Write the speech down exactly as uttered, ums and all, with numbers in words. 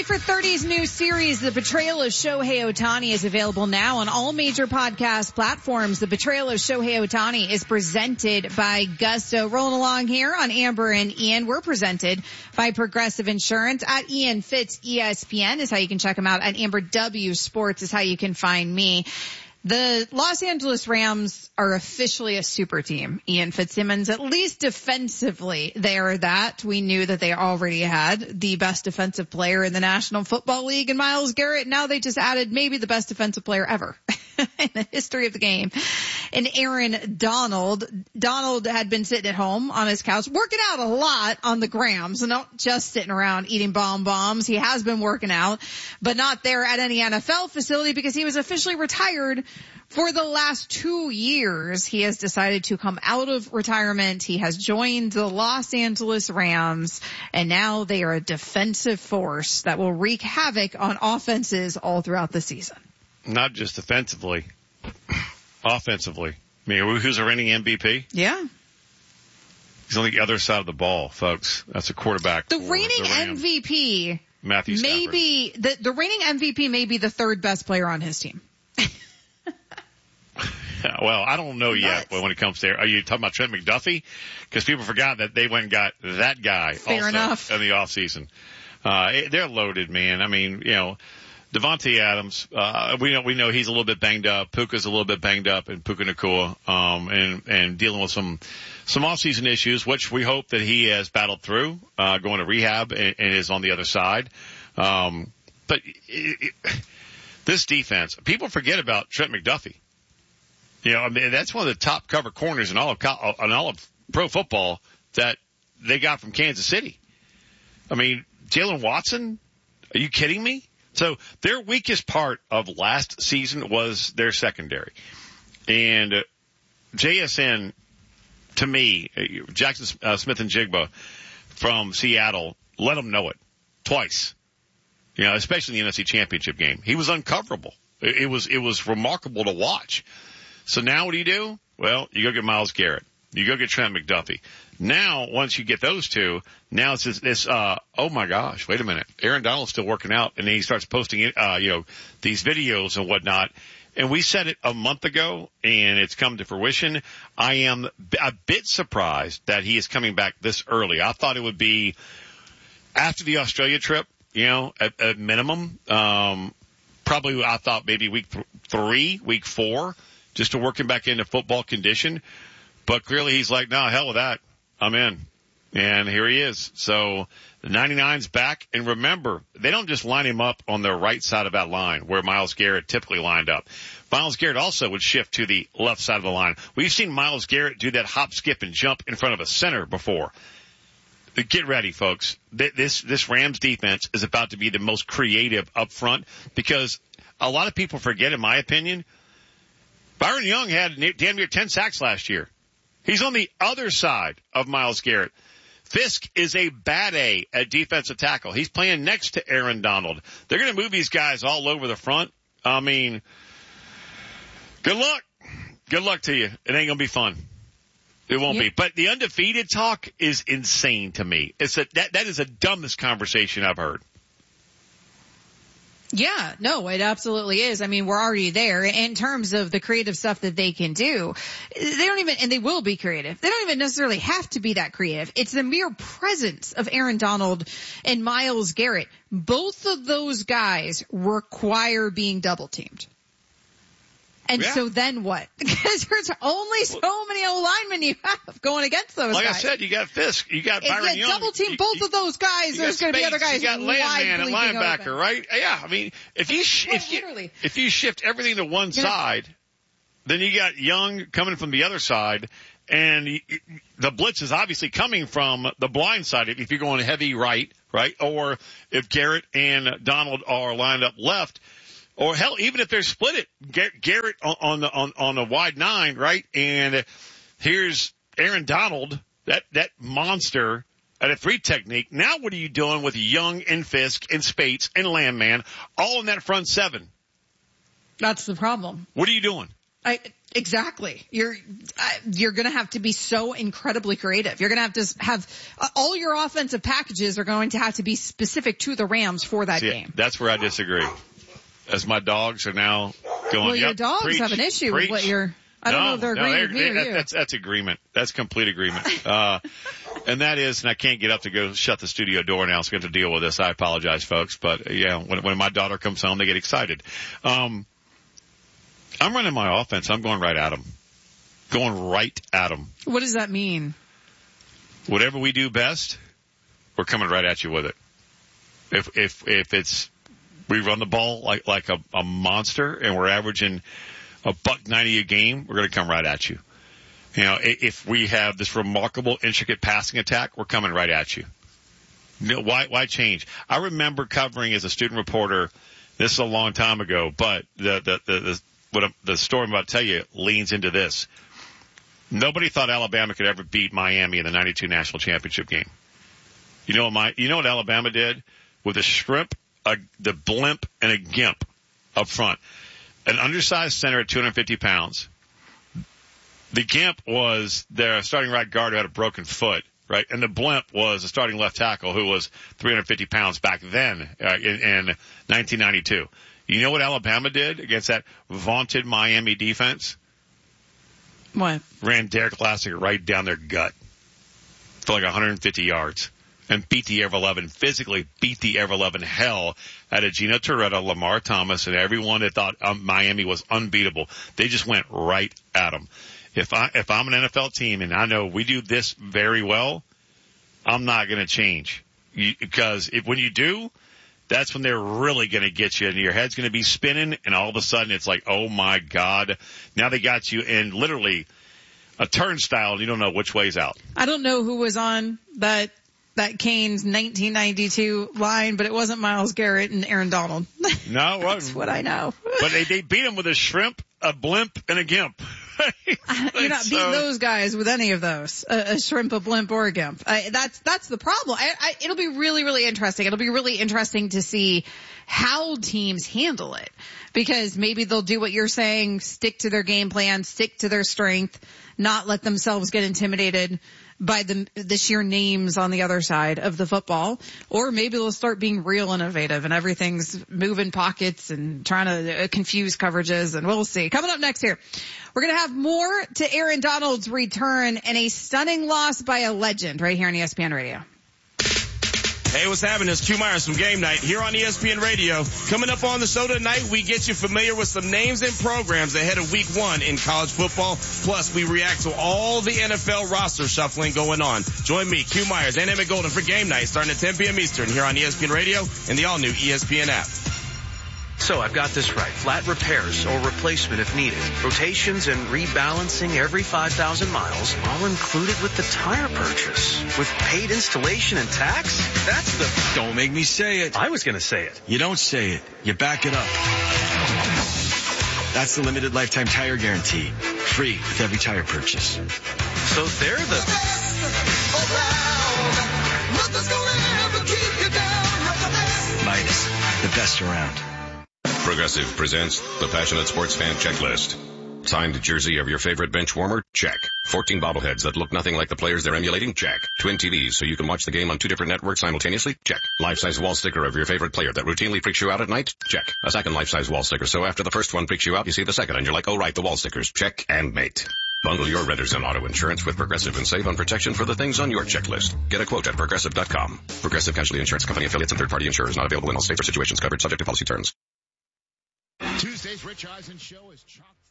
thirty for thirty's new series, The Betrayal of Shohei Ohtani, is available now on all major podcast platforms. The Betrayal of Shohei Ohtani is presented by Gusto. Rolling along here on Amber and Ian, we're presented by Progressive Insurance. At Ian Fitz E S P N is how you can check them out. At Amber W Sports is how you can find me. The Los Angeles Rams are officially a super team. Ian Fitzsimmons, at least defensively, they are that. We knew that they already had the best defensive player in the National Football League in Myles Garrett. Now they just added maybe the best defensive player ever in the history of the game. And Aaron Donald. Donald had been sitting at home on his couch, working out a lot on the gram. So not just sitting around eating bomb bombs. He has been working out, but not there at any N F L facility because he was officially retired. For the last two years, he has decided to come out of retirement. He has joined the Los Angeles Rams, and now they are a defensive force that will wreak havoc on offenses all throughout the season. Not just defensively, offensively. I mean, who's a reigning M V P? Yeah. He's on the other side of the ball, folks. That's a quarterback. The reigning the M V P, Matthew Stafford. Maybe the, the reigning M V P may be the third best player on his team. Well, I don't know yet when it comes there. Are you talking about Trent McDuffie? Because people forgot that they went and got that guy Fair also enough. in the offseason. Uh, they're loaded, man. I mean, you know, Devontae Adams, uh, we know, we know he's a little bit banged up. Puka's a little bit banged up, and Puka Nacua, um, and, and dealing with some, some off-season issues, which we hope that he has battled through, uh, going to rehab and, and is on the other side. Um, but it, it, this defense, people forget about Trent McDuffie. You know, I mean, that's one of the top cover corners in all of, in all of pro football that they got from Kansas City. I mean, Jalen Watson, are you kidding me? So their weakest part of last season was their secondary. And uh, J S N, to me, Jackson uh, Smith and Jigba from Seattle, let them know it twice. You know, especially in the N F C Championship game. He was uncoverable. It, it was, it was remarkable to watch. So now what do you do? Well, you go get Myles Garrett. You go get Trent McDuffie. Now, once you get those two, now it's this, this uh, oh my gosh, wait a minute. Aaron Donald's still working out, and then he starts posting, uh, you know, these videos and whatnot. And we said it a month ago, and it's come to fruition. I am a bit surprised that he is coming back this early. I thought it would be after the Australia trip, you know, at, at minimum. Um, probably I thought maybe week th- three, week four. Just to work him back into football condition. But clearly he's like, no, hell with that. I'm in. And here he is. So the ninety-nine's back. And remember, they don't just line him up on the right side of that line where Myles Garrett typically lined up. Myles Garrett also would shift to the left side of the line. We've seen Myles Garrett do that hop, skip, and jump in front of a center before. Get ready, folks. This, this Rams defense is about to be the most creative up front because a lot of people forget, in my opinion, Byron Young had damn near ten sacks last year. He's on the other side of Myles Garrett. Fisk is a bad A at defensive tackle. He's playing next to Aaron Donald. They're going to move these guys all over the front. I mean, good luck. Good luck to you. It ain't going to be fun. It won't yeah. be. But the undefeated talk is insane to me. It's a, that, that is the dumbest conversation I've heard. Yeah, no, it absolutely is. I mean, we're already there in terms of the creative stuff that they can do. They don't even, and they will be creative. They don't even necessarily have to be that creative. It's the mere presence of Aaron Donald and Myles Garrett. Both of those guys require being double teamed. And yeah. so then what? Because there's only so many O-linemen you have going against those like guys. Like I said, you got Fisk, you got Byron if you Young. double team you, both you, of those guys, there's going to be other guys You got Landman and linebacker, open. right? Yeah, I mean, if you, sh- well, if you, literally. if you shift everything to one You're side, not- then you got Young coming from the other side, and you, the blitz is obviously coming from the blind side if you're going heavy right, right? Or if Garrett and Donald are lined up left, or hell, even if they're split it, Garrett on the, on, on the wide nine, right? And here's Aaron Donald, that, that monster at a three technique. Now what are you doing with Young and Fisk and Spates and Landman all in that front seven? That's the problem. What are you doing? I, Exactly. You're uh, you're going to have to be so incredibly creative. You're going to have to have uh, all your offensive packages are going to have to be specific to the Rams for that See, game. That's where I disagree. As my dogs are now going, well, your yep, dogs preach, have an issue preach. with what you're. I don't no, know if they're no, agreeing with me or that, you. That's, that's agreement. That's complete agreement. Uh, and that is, and I can't get up to go shut the studio door now, so I have to deal with this. I apologize, folks. But, yeah, when, when my daughter comes home, they get excited. Um, I'm running my offense. I'm going right at them. Going right at them. What does that mean? Whatever we do best, we're coming right at you with it. If, if, if it's, we run the ball like, like a, a monster and we're averaging a buck ninety a game, we're going to come right at you. You know, if we have this remarkable, intricate passing attack, we're coming right at you. You know, why, why change? I remember covering as a student reporter, this is a long time ago, but the, the, the, the, what I'm, the story I'm about to tell you leans into this. Nobody thought Alabama could ever beat Miami in the ninety-two national championship game. You know what my, you know what Alabama did? With a shrimp, a, the blimp, and a gimp up front. An undersized center at two hundred fifty pounds. The gimp was their starting right guard who had a broken foot, right? And the blimp was a starting left tackle who was three hundred fifty pounds back then uh, in, in nineteen ninety-two. You know what Alabama did against that vaunted Miami defense? What? Ran Derek Lassiger right down their gut for like one hundred fifty yards and beat the ever loving, physically beat the ever loving hell out of Gino Torretta, Lamar Thomas, and everyone that thought um, Miami was unbeatable. They just went right at them. If I if I'm an N F L team and I know we do this very well, I'm not going to change you, because if, when you do, that's when they're really going to get you, and your head's going to be spinning, and all of a sudden it's like, oh my God, now they got you in literally a turnstile, and you don't know which way's out. I don't know who was on that that Canes nineteen ninety-two line, but it wasn't Myles Garrett and Aaron Donald. No, that's what I know. But they they beat him with a shrimp, a blimp, and a gimp. You're not beating so, those guys with any of those, a, a shrimp, a blimp, or a gimp. I, that's that's the problem. I, I, it'll be really, really interesting. It'll be really interesting to see how teams handle it, because maybe they'll do what you're saying, stick to their game plan, stick to their strength, not let themselves get intimidated by the the sheer names on the other side of the football. Or maybe they'll start being real innovative and everything's moving pockets and trying to confuse coverages, and we'll see. Coming up next here, we're going to have more to Aaron Donald's return and a stunning loss by a legend right here on E S P N Radio. Hey, what's happening? It's Q Myers from Game Night here on E S P N Radio. Coming up on the show tonight, we get you familiar with some names and programs ahead of week one in college football. Plus, we react to all the N F L roster shuffling going on. Join me, Q Myers, and Emmett Golden for Game Night starting at ten p.m. Eastern here on E S P N Radio and the all-new E S P N app. So I've got this right. Flat repairs or replacement if needed. Rotations and rebalancing every five thousand miles, all included with the tire purchase. With paid installation and tax? That's the... Don't make me say it. I was going to say it. You don't say it. You back it up. That's the limited lifetime tire guarantee. Free with every tire purchase. So they're the... Midas, the best around. Progressive presents the Passionate Sports Fan Checklist. Signed jersey of your favorite bench warmer? Check. fourteen bobbleheads that look nothing like the players they're emulating? Check. Twin T Vs so you can watch the game on two different networks simultaneously? Check. Life-size wall sticker of your favorite player that routinely freaks you out at night? Check. A second life-size wall sticker so after the first one freaks you out, you see the second and you're like, oh right, the wall stickers. Check and mate. Bundle your renters and auto insurance with Progressive and save on protection for the things on your checklist. Get a quote at Progressive dot com. Progressive Casualty Insurance Company affiliates and third-party insurers not available in all states or situations covered subject to policy terms. Tuesday's Rich Eisen Show is chock